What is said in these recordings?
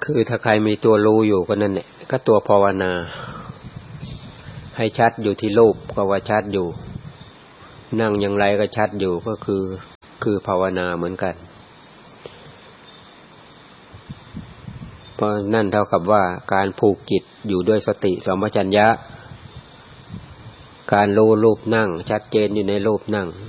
คือถ้าใครมีตัวรู้อยู่ก็นั่นแหละก็ตัวภาวนาให้ชัดอยู่ที่รูปก็ว่าชัดอยู่นั่งอย่างไรก็ชัดอยู่ก็คือภาวนาเหมือนกันเพราะนั่นเท่ากับว่าการผูกจิตอยู่ด้วยสติสัมปชัญญะการรู้รูปนั่งชัดเจนอยู่ในรูปนั่ง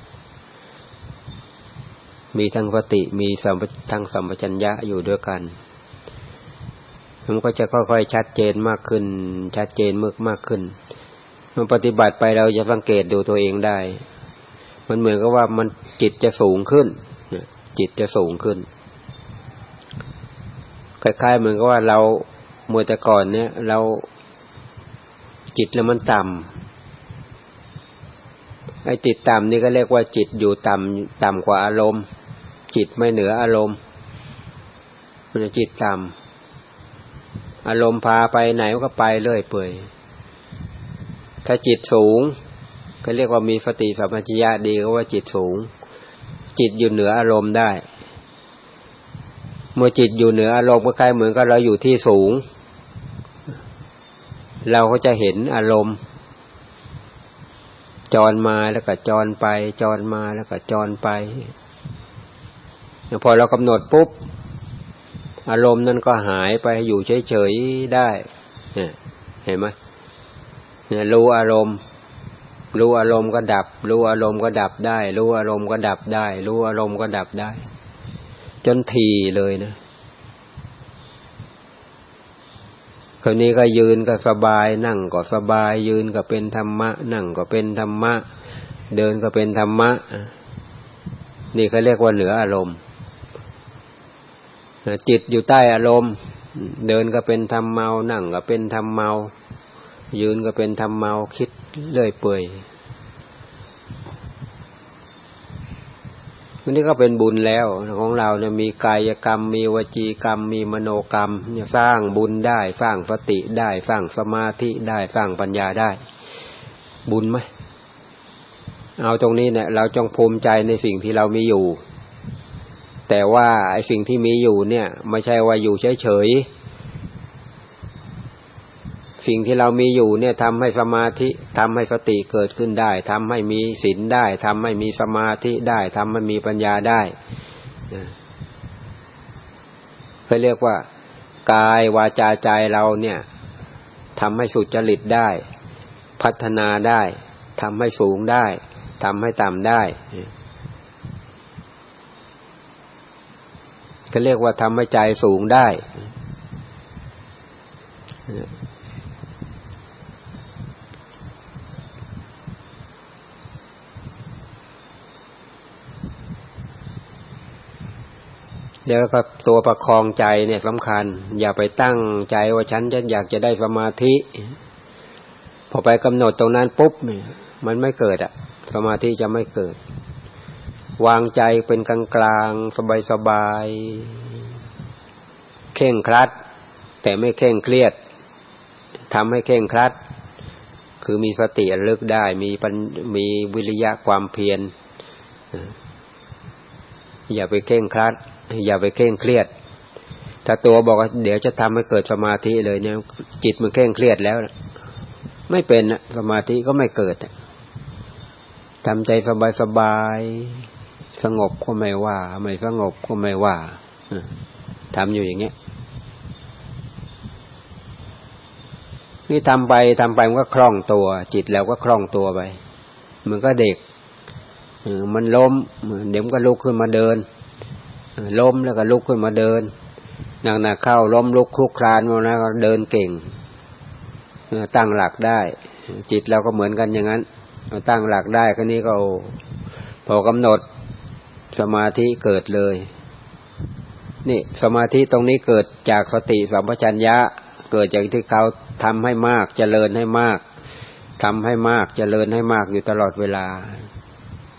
มีทั้งสติมีทั้งสัมปชัญญะอยู่ด้วยกันมันก็จะค่อยๆชัดเจนมากขึ้นชัดเจนมากขึ้นมันปฏิบัติไปเราจะสังเกตดูตัวเองได้มันเหมือนกับว่ามันจิตจะสูงขึ้นจิตจะสูงขึ้นคล้ายๆเหมือนกับว่าเราเมื่อแต่ก่อนเนี่ยเราจิตแล้วมันต่ำไอ้จิตต่ำนี่ก็เรียกว่าจิตอยู่ต่ำกว่าอารมณ์จิตไม่เหนืออารมณ์มันจะจิตต่ำอารมณ์พาไปไหนก็ไปเรื่อยเปื่อยถ้าจิตสูงก็เรียกว่ามีสติสัมปชัญญะดีก็ว่าจิตสูงจิตอยู่เหนืออารมณ์ได้เมื่อจิตอยู่เหนืออารมณ์ก็ใกล้เหมือนกับเราอยู่ที่สูงเราก็จะเห็นอารมณ์จรมาแล้วก็จรไปจรมาแล้วก็จรไปพอเรากำหนดปุ๊บอารมณ์นั้นก็หายไปอยู่เฉยๆได้เห็นไหมเนี่ยรู้อารมณ์ก็ดับรู้อารมณ์ก็ดับได้รู้อารมณ์ก็ดับได้รู้อารมณ์ก็ดับได้จนถี่เลยนะคราวนี้ก็ยืนก็สบายนั่งก็สบายยืนก็เป็นธรรมะนั่งก็เป็นธรรมะเดินก็เป็นธรรมะนี่เขาเรียกว่าเหนืออารมณ์จิตอยู่ใต้อารมณ์เดินก็เป็นธรรมเมานั่งก็เป็นธรรมเมายืนก็เป็นธรรมเมาคิดเรื่อยเปื่อยวันนี้ก็เป็นบุญแล้วของเราเนี่ยมีกายกรรมมีวจีกรรมมีมโนกรรมเนี่ยสร้างบุญได้สร้างสติได้สร้างสมาธิได้สร้างปัญญาได้บุญไหมเอาตรงนี้เนี่ยเราจงภูมิใจในสิ่งที่เรามีอยู่แต่ว่าไอ้สิ่งที่มีอยู่เนี่ยไม่ใช่ว่าอยู่เฉยๆสิ่งที่เรามีอยู่เนี่ยทำให้สมาธิทำให้สติเกิดขึ้นได้ทำให้มีศีลได้ทำให้มีสมาธิได้ทำให้มีปัญญาได้เขาเรียกว่ากายวาจาใจเราเนี่ยทำให้สุจริตได้พัฒนาได้ทำให้สูงได้ทำให้ต่ำได้ก็เรียกว่าทำให้ใจสูงได้แล้วก็ตัวประคองใจเนี่ยสำคัญอย่าไปตั้งใจว่าฉันอยากจะได้สมาธิพอไปกำหนดตรงนั้นปุ๊บมันไม่เกิดสมาธิจะไม่เกิดวางใจเป็นกลางๆสบายๆเคร่งครัดแต่ไม่เคร่งเครียดทำให้เคร่งครัดคือมีสติระลึกได้มีวิริยะความเพียรอย่าไปเคร่งครัดอย่าไปเคร่งเครียดถ้าตัวบอกว่าเดี๋ยวจะทำให้เกิดสมาธิเลยเนี่ยจิตมันเคร่งเครียดแล้วไม่เป็นสมาธิก็ไม่เกิดทำใจสบายๆสงบก็ไม่ว่าไม่สงบก็ไม่ว่าทำอยู่อย่างเงี้ยนี่ทำไปมันก็คล่องตัวจิตเราก็คล่องตัวไปมันก็เด็กมันล้มเดี๋ยวมันก็ลุกขึ้นมาเดินล้มแล้วก็ลุกขึ้นมาเดินหนักๆเข้าล้มลุกคลุกคลานมาแล้วก็เดินเก่งตั้งหลักได้จิตเราก็เหมือนกันอย่างนั้นตั้งหลักได้คราวนี้ก็พอกำหนดสมาธิเกิดเลยนี่สมาธิตรงนี้เกิดจากสติสัมปชัญญะเกิดจากที่เขาทำให้มากเจริญให้มากทำให้มากเจริญให้มากอยู่ตลอดเวลา